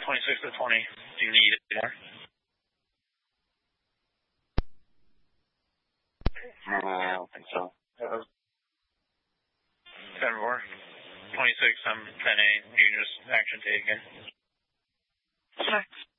26 to 20. Do you need it more? I don't think so. 10-4. 26, I'm 10-8. You can just action taken. 6.